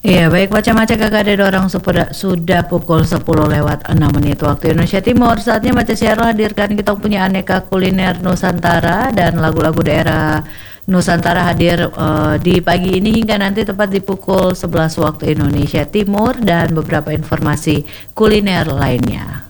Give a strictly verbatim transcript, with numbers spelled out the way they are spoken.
Iya, baik macam-macam kakak ada orang sudah, sudah pukul sepuluh lewat enam menit waktu Indonesia Timur. Saatnya Maca Siar hadirkan kita punya aneka kuliner Nusantara dan lagu-lagu daerah Nusantara hadir uh, di pagi ini hingga nanti tepat di pukul sebelas waktu Indonesia Timur dan beberapa informasi kuliner lainnya.